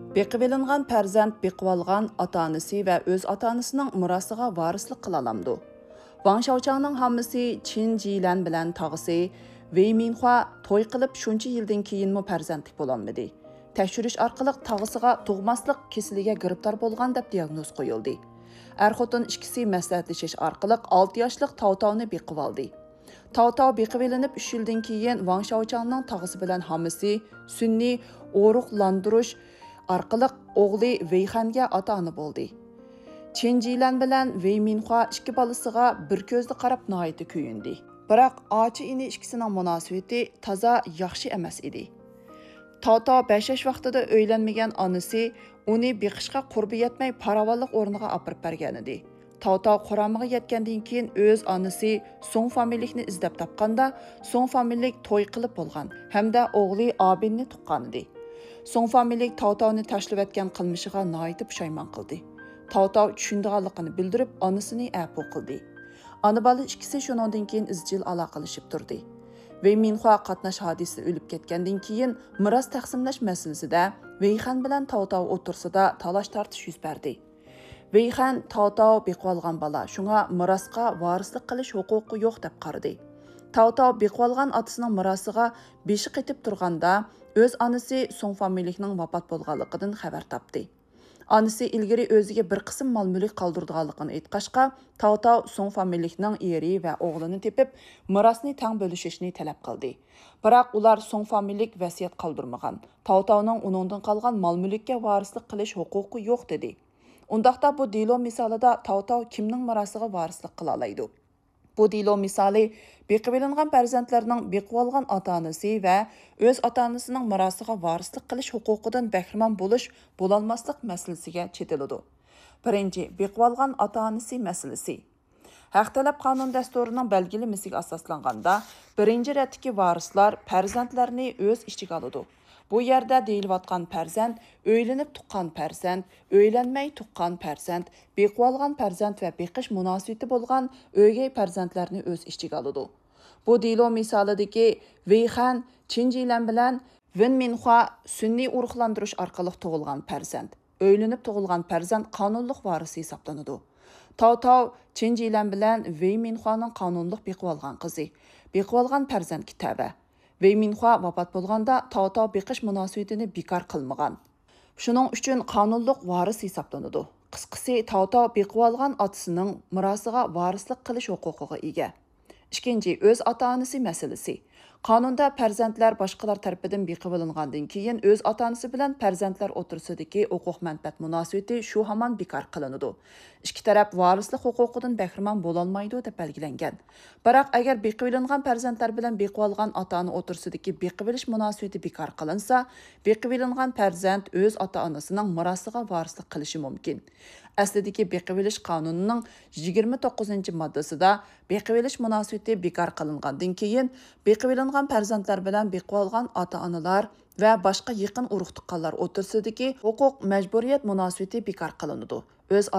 Beqib elingan farzand beqib olgan ota-onasi va o'z ota-onasining mirosiga varislik qila olamdi. Wang Shaochangning hammasi Qin Jilan bilan tog'isi Wei Minhua to'y qilib shuncha yildan keyinmi farzandlik bo'lolmadi. Tekshirish orqali tog'isiga tug'maslik kasaliga giribtor bo'lgan deb diagnoz qo'yildi. Er-xotin ikkisi maslahatlashish orqali 6 yoshlik Taotoni beqib oldi. Taotao beqib elinib 3 yildan keyin Wang Shaochangning tog'isi bilan hammasi sunniy o'ruqlantirish orqali o'g'li Veyxanga ota-ona bo'ldi. Qin Jilan bilan Wei Minhua ikki bolasiga bir ko'zda qarab nihoyatda kuyundi. Biroq ochi-ini ikkisining munosabati toza yaxshi emas edi. Taotao 5 yosh vaqtida uylanmagan onasi uni beqishga qurbi yetmay paravollik o'rniga olib bergan edi. Taotao quramiga yetgandan keyin o'z onasi Song familiyasini izlab topganda Song familiyalik to'y qilib bo'lgan hamda o'g'li Abinni tuqqan edi. Song familiyalik Taotaoni tashlab etgan qilmishiga nihoyatda pushaymon qildi. Taotao tushundiganligini bildirib, onasini afu qildi. Ona bola ikkisi shundan keyin izchil aloqalashib turdi. Wei Minhua qatnash hodisasida o'lib ketgandan keyin miros taqsimlash masalasida Veyxan bilan Taotao o'tirsida talash-tartish yuz berdi. Veyxan Taotao beqib olgan bola, shunga mirosga varislik qilish huquqi yo'q deb qaradi. Taotao beqib olgan otasining mirosiga beshi qetib turganda o'z onasi Song familiyalikning vafot bo'lganligidan xabar topdi. Onasi ilgari o'ziga bir qism mol-mulk qoldirganligini aytqachqa, Taotao Song familiyalikning eri va o'g'lini tepib, mirosni teng bo'lishishni talab qildi. Biroq ular Song familiyalik vasiyat qoldirmagan. Taotaoning uningdan qolgan mol-mulkka varislik qilish huquqi yo'q dedi. Undaqda bu delo misolida Taotao kimning mirosiga varislik qila oladi? Bu delo misoli beqib elingan farzandlarning beqib olgan ota-onasi va o'z ota-onasining mirosiga varislik qilish huquqidan bahramand bo'lolmaslik masalasiga chetiladi. Birinchi, beqib olgan ota-onasi masalasi. Haq talab qonun dasturining belgilamasiga asoslanganda, birinchi ratdagi varislar farzandlarni o'z ichiga oladi. Bu yerda deyilayotgan farzand, o'ylanib tuqqan farzand, o'ylanmay tuqqan farzand, beqib olgan farzand va beqish munosabati bo'lgan o'gay farzandlarni o'z ichiga oladi. Bu delo misolidagi Veyxan, Qin Jilan bilan Wei Minhua sunniy urug'lantirish orqali tug'ilgan farzand, o'ylanib tug'ilgan farzand qonunli varisi hisoblanadi. Taotao Qin Jilan bilan Wei Minhuaning qonunli beqib olgan qizi, beqib olgan farzand kitobi. Wei Minhua vafot bo'lganda Taotao beqish munosabatini bekor qilmagan. Shuning uchun qonunli varis hisoblanadi. Qisqasi, Taotao beqib olgan otasining mirosiga varislik qilish huquqiga ega. Ikkinchi, o'z ota-onasi masalasi. Qonunda farzandlar boshqalar tarafidan beqib olingandan keyin o'z ota-onasi bilan farzandlar o'tirsidagi huquq-manfaat munosabati shu hamon bekor qilinadi. Ikki taraf varislik huquqidan bahramand bo'lolmaydi deb belgilangan. Biroq agar beqib olingan farzandlar bilan beqib olgan ota-ona o'tirsidagi beqib olish munosabati bekor qilinsa, beqib olingan farzand o'z ota-onasining mirosiga varislik qilishi mumkin. Aslidagi beqib olish qonunining 29-moddasida beqib olish munosabati bekor qilingandan keyin beqib olingan farzandlar bilan beqib olgan ota-onalar va boshqa yaqin urug' tuqqanlar o'tirsidagi huquq majburiyat munosabati bekor qilinadi. O'z